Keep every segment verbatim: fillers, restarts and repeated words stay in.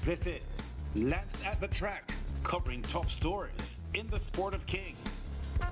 This is Lance at the Track, covering top stories in the sport of kings.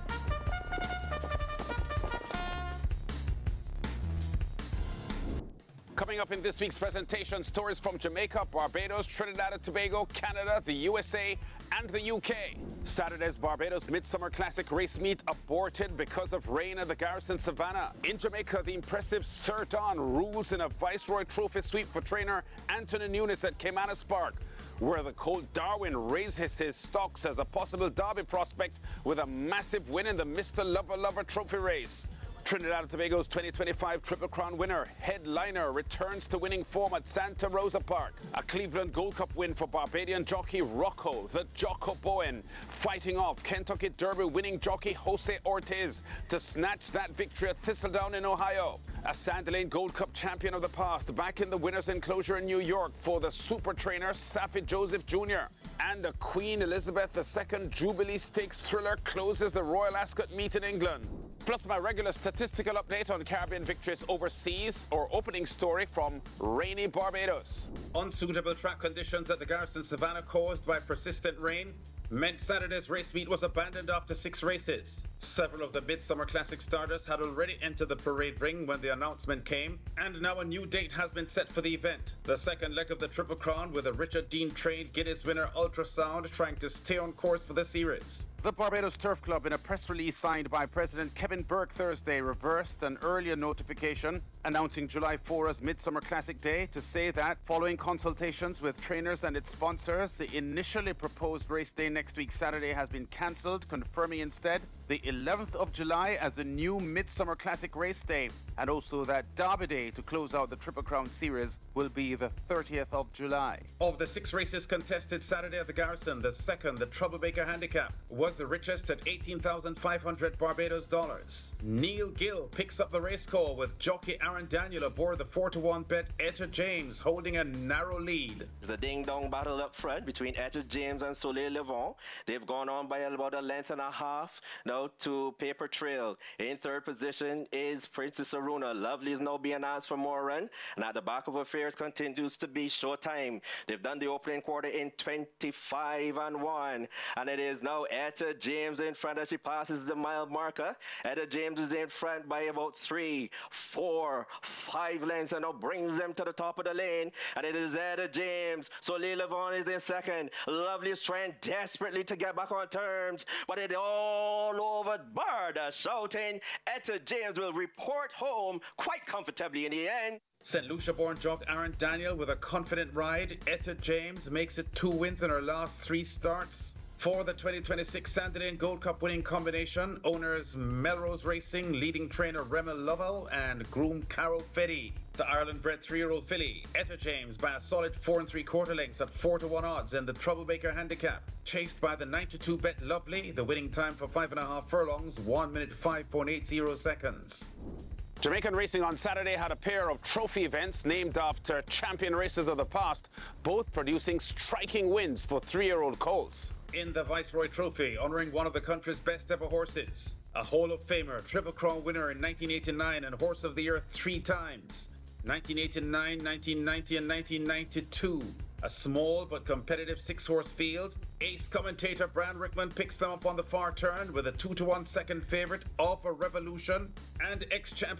Coming up in this week's presentation, stories from Jamaica, Barbados, Trinidad and Tobago, Canada, the U S A, and the U K. Saturday's Barbados Midsummer Classic race meet aborted because of rain at the Garrison Savannah. In Jamaica, the impressive Sir Don rules in a Viceroy Trophy sweep for trainer Anthony Nunes at Caymanas Park, where the Colt Darwin raises his stocks as a possible Derby prospect with a massive win in the Mister Lover Lover Trophy race. Trinidad and Tobago's twenty twenty-five Triple Crown winner, Headliner, returns to winning form at Santa Rosa Park. A Cleveland Gold Cup win for Barbadian jockey Rocco, the Jocko Bowen, fighting off Kentucky Derby winning jockey Jose Ortiz to snatch that victory at Thistledown in Ohio. A Sandalane Gold Cup champion of the past back in the winner's enclosure in New York for the super trainer Saffie Joseph Junior And a Queen Elizabeth the Second Jubilee Stakes thriller closes the Royal Ascot meet in England. Plus my regular statistical update on Caribbean victories overseas, or opening story from rainy Barbados. Unsuitable track conditions at the Garrison Savannah caused by persistent rain meant Saturday's race meet was abandoned after six races. Several of the Midsummer Classic starters had already entered the parade ring when the announcement came, and now a new date has been set for the event. The second leg of the Triple Crown with the Richard Dean trained Guinness winner Ultrasound trying to stay on course for the series. The Barbados Turf Club, in a press release signed by President Kevin Burke Thursday, reversed an earlier notification announcing July fourth as Midsummer Classic Day to say that, following consultations with trainers and its sponsors, the initially proposed race day next week Saturday has been cancelled, confirming instead the eleventh of July as a new Midsummer Classic race day, and also that Derby Day to close out the Triple Crown series will be the thirtieth of July. Of the six races contested Saturday at the Garrison, the second, the Troublemaker Handicap, was the richest at eighteen thousand five hundred Barbados dollars. Neil Gill picks up the race call with jockey Aaron Daniel aboard the four to one bet Etta James, holding a narrow lead. It's a ding-dong battle up front between Etta James and Soleil Levant. They've gone on by about a length and a half now to Paper Trail. In third position is Princess Aruna. Lovely is now being asked for more run, and at the back of affairs continues to be Showtime. They've done the opening quarter in twenty-five and one, and it is now Etta James in front as she passes the mile marker. Etta James is in front by about three, four, five lengths, and now brings them to the top of the lane, and it is Etta James. Soleil Levant is in second. Lovely is trying desperately to get back on terms, but it all over Barda shouting. Etta James will report home quite comfortably in the end. Saint Lucia-born jock Aaron Daniel with a confident ride. Etta James makes it two wins in her last three starts. For the twenty twenty-six Sandalane Gold Cup winning combination, owners Melrose Racing, leading trainer Remel Lovell, and groom Carol Fetty. The Ireland-bred three-year-old filly, Etta James, by a solid four and three-quarter lengths at four to one odds in the Troublemaker Handicap. Chased by the nine to two bet Lovely, the winning time for five and a half furlongs, one minute five point eight zero seconds. Jamaican racing on Saturday had a pair of trophy events named after champion races of the past, both producing striking wins for three-year-old colts. In the Viceroy Trophy, honouring one of the country's best ever horses, a Hall of Famer, Triple Crown winner in nineteen eighty-nine and Horse of the Year three times, nineteen eighty-nine, nineteen ninety and nineteen ninety-two. A small but competitive six-horse field. Ace commentator Bran Rickman picks them up on the far turn with a two to one second favourite, Off a Revolution, and ex-champion